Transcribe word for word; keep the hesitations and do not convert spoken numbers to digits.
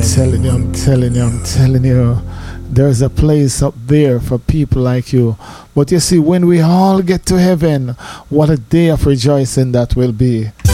telling you, I'm telling you, I'm telling you. There's a place up there for people like you. But you see, when we all get to heaven, what a day of rejoicing that will be.